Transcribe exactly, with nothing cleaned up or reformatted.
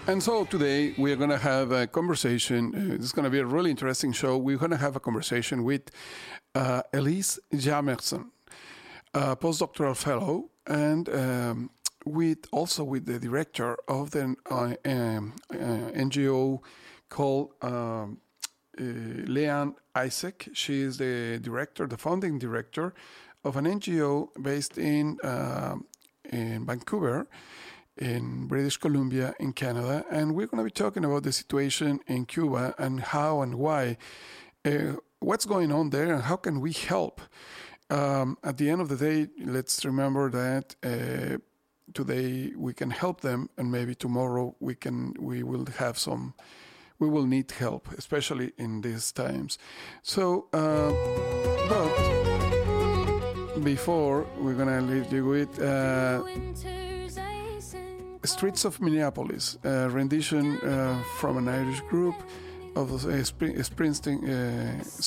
And so today we are going to have a conversation. Uh, it's going to be a really interesting show. We're going to have a conversation with uh, Elise Jamerson, a postdoctoral fellow, and um, with also with the director of the uh, um, uh, N G O called um, uh, Leanne Isaac. She is the director, the founding director of an N G O based in uh, in Vancouver, in British Columbia, in Canada, and we're going to be talking about the situation in Cuba and how and why, uh, what's going on there, and how can we help. Um, at the end of the day, let's remember that uh, today we can help them, and maybe tomorrow we can we will have some, we will need help, especially in these times. So, uh, but before we're gonna leave you with. Uh, Streets of Minneapolis, a rendition uh, from an Irish group of uh, Spring- Springsteen uh,